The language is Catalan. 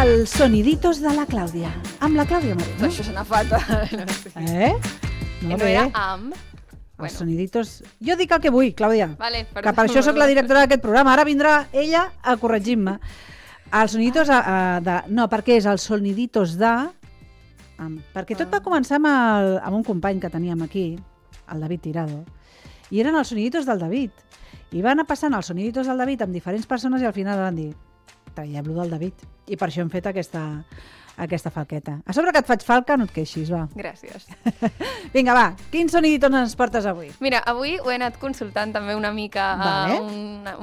Els soniditos de la Clàudia, amb la Clàudia Moreno. Això sona fatal. No, no era amb... Els soniditos... Jo dic el que vull, Clàudia. Vale, perdó, que per això sóc la directora d'aquest programa. Ara vindrà ella a corregir-me. Els soniditos de... No, perquè és els soniditos de... Perquè tot va començar amb un company que teníem aquí, el David Tirado, i eren els soniditos del David. I van anar passant els soniditos del David amb diferents persones i al final van dir traiem-lo del David. I per això hem fet aquesta falqueta. A sobre que et faig falca, no et queixis, va. Gràcies. Vinga, va, quins soniditos ens portes avui? Mira, avui ho he anat consultant també una mica a